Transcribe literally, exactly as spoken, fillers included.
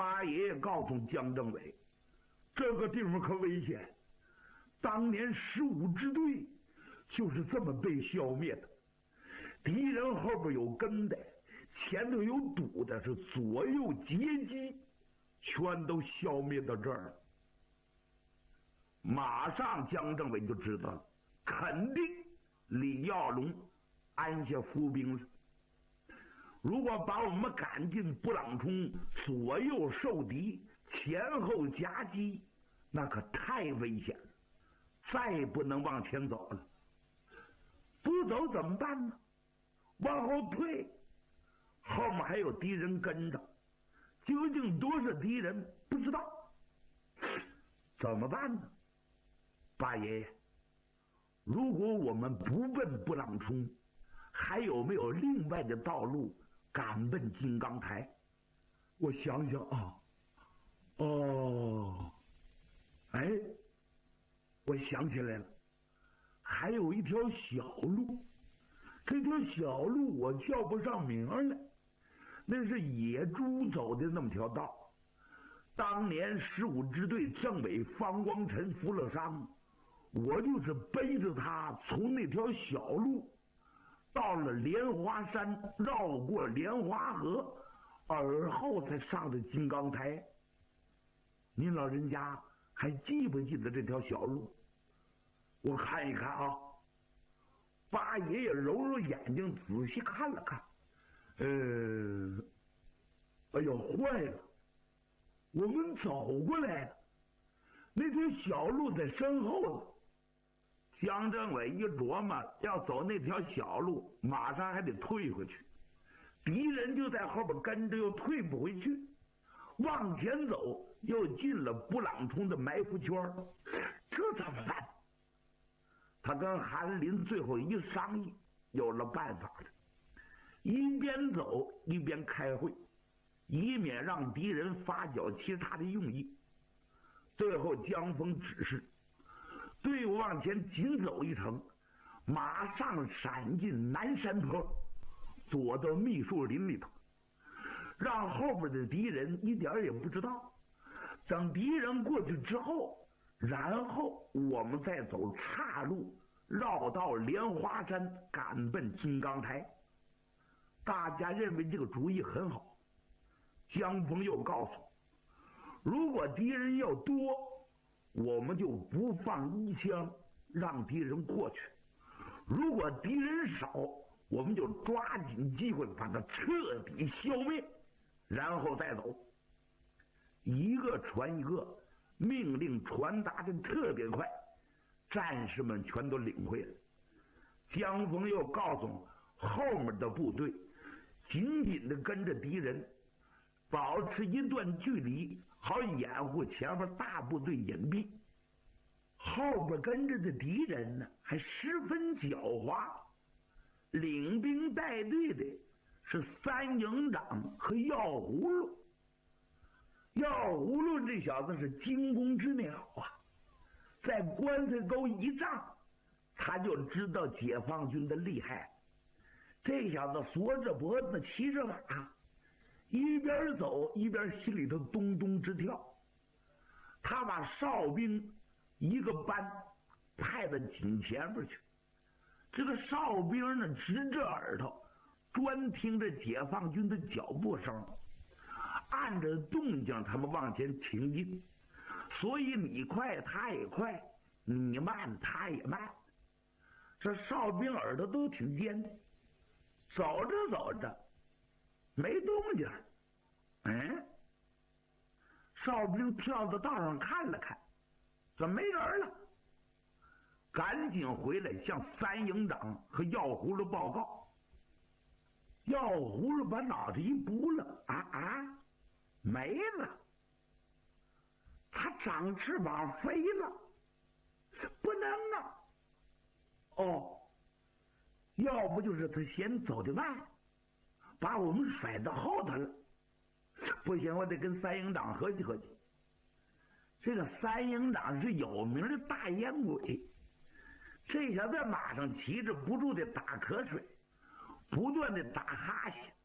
八爷爷告诉江政委，这个地方可危险，当年十五支队就是这么被消灭的，敌人后边有跟的，前头有堵的，是左右截击，全都消灭到这儿了。马上江政委就知道了，肯定李耀龙安下伏兵了。如果把我们赶进布朗冲，左右受敌，前后夹击，那可太危险了，再也不能往前走了。不走怎么办呢？往后退，后面还有敌人跟着，究竟多少敌人不知道，怎么办呢？八爷爷，如果我们不奔布朗冲，还有没有另外的道路赶奔金刚台？我想想啊，哦，哎，我想起来了，还有一条小路，这条小路我叫不上名来，那是野猪走的那么条道。当年十五支队政委方光尘服了伤，我就是背着他从那条小路到了莲花山，绕过莲花河，而后才上的金刚台。您老人家还记不记得这条小路？我看一看啊。八爷爷揉揉眼睛，仔细看了看，呃，哎呦，坏了，我们走过来了，那条小路在身后了。江政委一琢磨，要走那条小路，马上还得退回去，敌人就在后边跟着，又退不回去，往前走又进了布朗冲的埋伏圈，这怎么办？他跟韩林最后一商议，有了办法了，一边走一边开会，以免让敌人发觉其他的用意。最后江峰指示队伍往前紧走一程，马上闪进南山坡，躲到密树林里头，让后边的敌人一点也不知道。等敌人过去之后，然后我们再走岔路，绕到莲花山，赶奔金刚台。大家认为这个主意很好。江峰又告诉我，如果敌人要多，我们就不放一枪，让敌人过去；如果敌人少，我们就抓紧机会把它彻底消灭，然后再走。一个传一个，命令传达的特别快，战士们全都领会了。江峰又告诉后面的部队，紧紧地跟着敌人，保持一段距离，好掩护前面大部队隐蔽。后边跟着的敌人呢，还十分狡猾。领兵带队的是三营长和药葫芦。药葫芦这小子是惊弓之鸟啊，在棺材沟一仗，他就知道解放军的厉害。这小子缩着脖子骑着马，一边走一边心里头咚咚直跳。他把哨兵一个班派到紧前边去，这个哨兵呢直着耳朵，专听着解放军的脚步声，按着动静他们往前挺进。所以你快他也快，你慢他也慢。这哨兵耳朵都挺尖，走着走着没动静，嗯，哨兵跳到道上看了看，怎么没人了？赶紧回来向三营长和药葫芦报告。药葫芦把脑袋一拨了，啊啊，没了，他长翅膀飞了，不能啊！哦，要不就是他先走的慢，把我们甩到后头了。不行，我得跟三营长合计合计。这个三营长是有名的大烟鬼，这小子在马上骑着不住的打瞌睡，不断的打哈欠，